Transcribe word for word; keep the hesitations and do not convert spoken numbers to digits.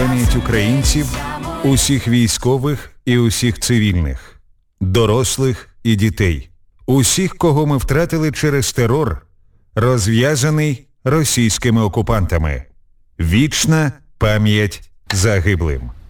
пам'ять українців, усіх військових і усіх цивільних, дорослих і дітей, усіх, кого ми втратили через терор, розв'язаний російськими окупантами. Вічна пам'ять загиблим.